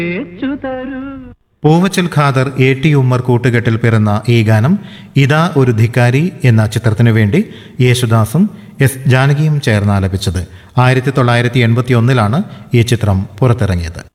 Poovachal Khader A.T. Ummer കൂട്ടുകെട്ടിൽ പിറന്ന ഈ ഗാനം ഇതാ ഒരു ധിക്കാരി എന്ന ചിത്രത്തിനു വേണ്ടി യേശുദാസും S. ജാനകിയും ചേർന്ന് ആലപിച്ചത്. 1981 ഈ ചിത്രം പുറത്തിറങ്ങിയത്.